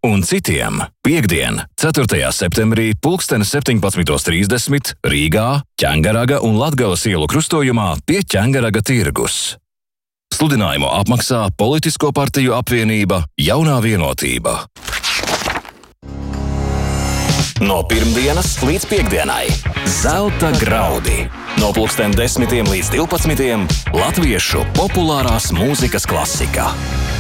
un citiem piektdien, 4. septembrī 17:30 Rīgā, Ķengaraga un Latgales ielu krustojumā pie Ķengaraga tirgus. Sludinājumu apmaksā Politisko partiju apvienība Jaunā vienotība. No pirmdienas līdz piektdienai Zelta graudi. No 10:00 līdz 12:00 latviešu populārās mūzikas klasika.